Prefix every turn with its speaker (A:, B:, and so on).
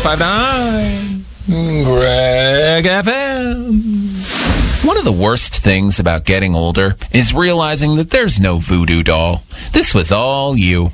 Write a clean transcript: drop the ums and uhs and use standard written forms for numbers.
A: 105.9 Greg FM. One of the worst things about getting older is realizing that there's no voodoo doll. This was all you.